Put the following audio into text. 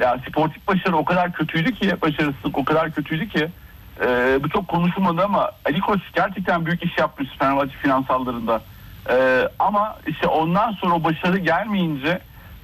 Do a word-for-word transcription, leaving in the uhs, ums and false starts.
Ya sportif başarı o kadar kötüydü ki, başarısızlık o kadar kötüydü ki e, bu çok konuşulmadı ama Ali Koç gerçekten büyük iş yapmış Fenerbahçe finansallarında. E, ama işte ondan sonra o başarı gelmeyince